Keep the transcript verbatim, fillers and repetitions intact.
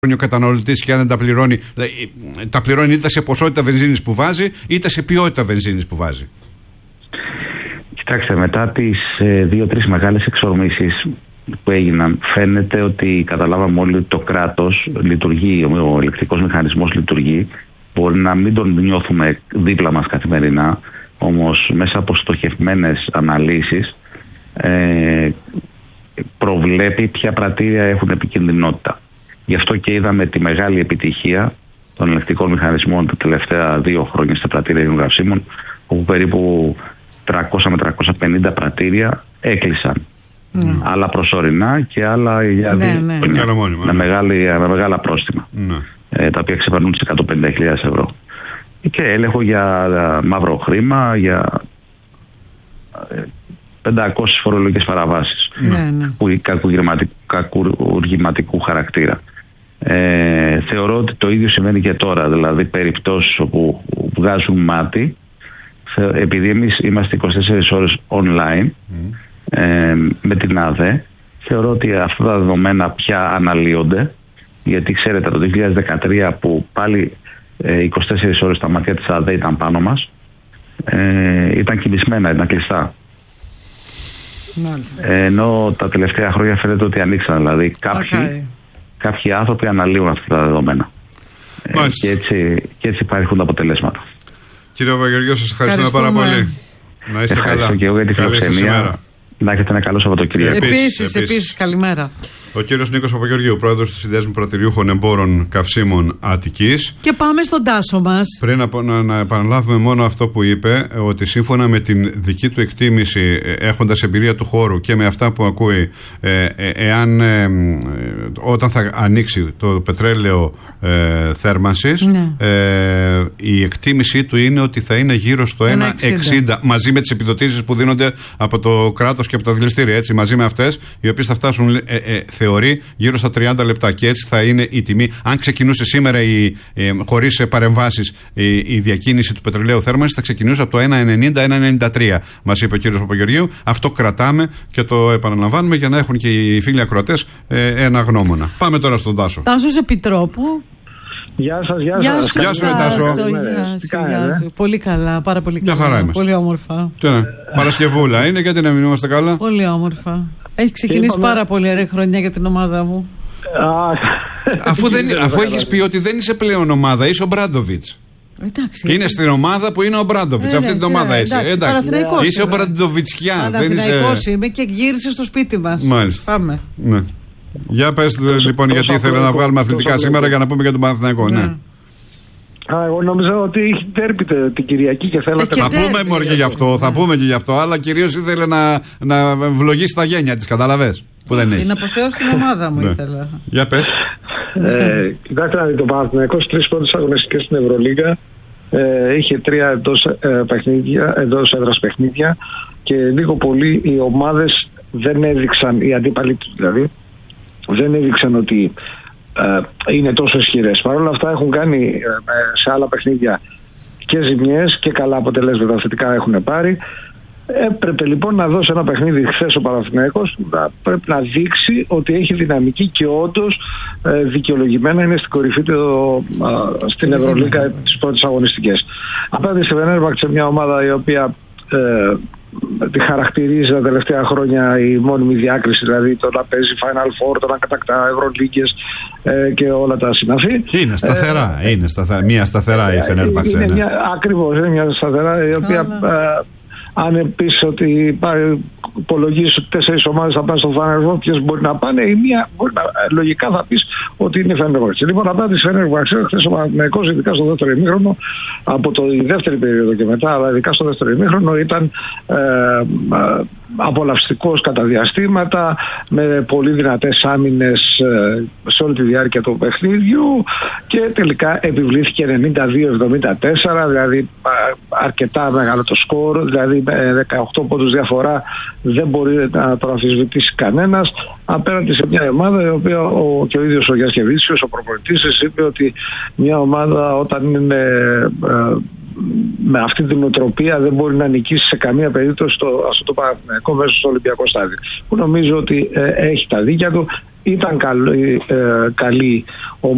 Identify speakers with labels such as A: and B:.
A: ο καταναλωτής και αν δεν τα πληρώνει, τα πληρώνει είτε σε ποσότητα βενζίνης που βάζει είτε σε ποιότητα βενζίνης που βάζει.
B: Κοιτάξτε, μετά τις ε, δύο-τρεις μεγάλες εξορμήσεις που έγιναν, φαίνεται ότι καταλάβαμε όλοι ότι το κράτος λειτουργεί, ο ελεκτρικός μηχανισμός λειτουργεί. Μπορεί να μην τον νιώθουμε δίπλα μας καθημερινά, όμως μέσα από στοχευμένες αναλύσεις ε, προβλέπει ποια πρατήρια έχουν επικινδυνότητα. Γι' αυτό και είδαμε τη μεγάλη επιτυχία των ελεκτρικών μηχανισμών τα τελευταία δύο χρόνια στα πρατήρια υγροκαυσίμων, όπου περίπου τριακόσια με τριακόσια πενήντα πρατήρια έκλεισαν. Mm. Άλλα προσωρινά και άλλα για
C: ναι,
B: δύο
C: ναι.
B: χρόνια,
A: με,
B: με, μεγάλη, με μεγάλα πρόστιμα, mm. ε, τα οποία ξεπερνούν τις εκατόν πενήντα χιλιάδες ευρώ. Και έλεγχο για μαύρο χρήμα, για πεντακόσιες φορολογικές παραβάσεις
C: mm.
B: που κακουργηματικού χαρακτήρα. Ε, θεωρώ ότι το ίδιο συμβαίνει και τώρα, δηλαδή περιπτώσεις όπου βγάζουν μάτι, επειδή εμείς είμαστε είκοσι τέσσερις ώρες online mm. ε, με την ΑΔΕ, θεωρώ ότι αυτά τα δεδομένα πια αναλύονται, γιατί ξέρετε το δύο χιλιάδες δεκατρία που πάλι ε, είκοσι τέσσερις ώρες τα μάτια της ΑΔΕ ήταν πάνω μας, ε, ήταν κοιμισμένα, ήταν κλειστά. Ε, ενώ τα τελευταία χρόνια φαίνεται ότι ανοίξαν, δηλαδή κάποιοι, okay. κάποιοι άνθρωποι αναλύουν αυτά τα δεδομένα ε, και, έτσι, και έτσι υπάρχουν τα αποτελέσματα.
A: Κύριε Παπαγεωργίου, σας ευχαριστούμε πάρα πολύ. Να είστε
B: Ευχαριστώ
A: καλά.
B: Και εγώ για τη φιλοξενία. Να έχετε ένα καλό Σαββατοκύριακο.
C: Επίσης, επίσης, επίσης, καλημέρα.
A: Ο κύριος Νίκος Παπαγεωργίου, πρόεδρος του Συνδέσμου Πρατηριούχων Εμπόρων Καυσίμων Αττικής.
C: Και πάμε στον Τάσο μας. Πριν
A: από, να, να επαναλάβουμε μόνο αυτό που είπε, ότι σύμφωνα με την δική του εκτίμηση, έχοντας εμπειρία του χώρου και με αυτά που ακούει, ε, ε, εάν ε, όταν θα ανοίξει το πετρέλαιο ε, θέρμανσης, ναι. ε, η εκτίμησή του είναι ότι θα είναι γύρω στο ένα εξήντα, εξήντα μαζί με τις επιδοτήσεις που δίνονται από το κράτος και από τα δηληστήρια, έτσι, μαζί με αυτές, οι οποίες θα φτάσουν ε, ε, θεωρεί γύρω στα τριάντα λεπτά, και έτσι θα είναι η τιμή. Αν ξεκινούσε σήμερα η, ε, χωρίς παρεμβάσεις η, η διακίνηση του πετρελαίου θέρμανσης, θα ξεκινούσε από το ένα ενενήντα ένα ενενήντα τρία, μας είπε ο κύριος Παπαγεωργίου. Αυτό κρατάμε και το επαναλαμβάνουμε για να έχουν και οι φίλοι ακροατές ε, ένα γνώμονα. Πάμε τώρα στον Τάσο.
C: Τάσος Επιτρόπου.
D: Γεια σας, γεια
C: σας.
D: σας.
A: Γεια σου, Τάσο.
C: Πολύ καλά, πάρα πολύ καλά.
A: Μια χαρά είμαστε.
C: Πολύ όμορφα.
A: Τι είναι, Παρασκευούλα είναι, γιατί να μην είμαστε καλά.
C: Πολύ όμορφα. Έχει ξεκινήσει είπαμε... πάρα πολύ ωραία χρονιά για την ομάδα μου.
A: αφού δεν, αφού έχεις πει ότι δεν είσαι πλέον ομάδα, είσαι ο Μπράντοβιτς.
C: Εντάξει,
A: είναι στην ομάδα που είναι ο Μπράντοβιτς.
C: Ε,
A: αυτή την ομάδα
C: ε,
A: είσαι.
C: Εντάξει,
A: εντάξει.
C: Παναθηναϊκός
A: είσαι ο Μπραντοβιτσκιά.
C: Παναθηναϊκός είσαι... είμαι και γύρισε στο σπίτι μας.
A: Μάλιστα.
C: Πάμε.
A: Ναι. Για πες λοιπόν, γιατί ήθελα να βγάλουμε αθλητικά σήμερα για να πούμε για τον Παναθηναϊκό. Ναι.
D: Α, εγώ νόμιζα ότι είχε τέρπι την Κυριακή και θέλατε
A: να. Θα πούμε μωρέ και γι' αυτό, θα πούμε και γι' αυτό, αλλά κυρίως ήθελε να, να βλογίσει τα γένια της, καταλαβες. Που δεν έχει.
C: Να αποθεώσει την ομάδα μου ήθελα.
A: Για πες.
D: ε, κοιτάξτε να δείτε, το Παναθηναϊκό στις τρεις πρώτες αγωνιστικές στην Ευρωλίγα ε, είχε τρία εντός, ε, παιχνίδια, εντός έδρας παιχνίδια, και λίγο πολύ οι ομάδες δεν έδειξαν, οι αντίπαλοι του δηλαδή, δεν έδειξαν ότι ε, είναι τόσο ισχυρές. Παρ' όλα αυτά έχουν κάνει ε, σε άλλα παιχνίδια και ζημιές και καλά αποτελέσματα θετικά έχουν πάρει. Έπρεπε λοιπόν να δώσει ένα παιχνίδι χθες ο Παναθηναϊκός, να, πρέπει να δείξει ότι έχει δυναμική και όντως ε, δικαιολογημένα είναι στην κορυφή του, ε, στην Ευρωλίγκα τις πρώτες αγωνιστικές. Απέναντι στη Φενέρμπαχτσε, μια ομάδα η οποία ε, τη χαρακτηρίζει τα τελευταία χρόνια η μόνιμη διάκριση, δηλαδή το να παίζει Final Four, το να κατακτά Ευρωλίγκες ε, και όλα τα συναφή.
A: Είναι σταθερά, ε, είναι σταθερά, μια σταθερά η Φενέρμπαχτσε.
D: Είναι μια, ακριβώς, είναι μια σταθερά η οποία ε, αν επίσης ότι υπολογίσεις ότι τέσσερις ομάδες θα πάνε στο Final Four, ποιες μπορεί να πάνε, η μία μπορεί να, λογικά θα πεις ότι είναι η Φενέρμπαχτσε. Λοιπόν, απέναντι στη Φενέρμπαχτσε, χθες ο Παναθηναϊκός, ειδικά στο δεύτερο ημίχρονο, από το η δεύτερη περίοδο και μετά, αλλά ειδικά στο δεύτερο ημίχρονο, ήταν ε, ε, απολαυστικός κατά διαστήματα, με πολύ δυνατές άμυνες ε, σε όλη τη διάρκεια του παιχνίδιου, και τελικά επιβλήθηκε ενενήντα δύο εβδομήντα τέσσερα, δηλαδή ε, αρκετά μεγάλο το σκορ, δηλαδή ε, δεκαοκτώ πόντους διαφορά, δεν μπορεί να το αμφισβητήσει κανένας, απέναντι σε μια ομάδα η οποία ο, και ο ίδιος ο Γιασκεβίτσιος, ο προπονητής, είπε ότι μια ομάδα όταν είναι ε, με αυτή την νοοτροπία δεν μπορεί να νικήσει σε καμία περίπτωση το, αυτό το Παναθηναϊκό μέσα στο Ολυμπιακό στάδιο, που νομίζω ότι ε, έχει τα δίκια του. Ήταν καλή, ε, καλή ομάδα.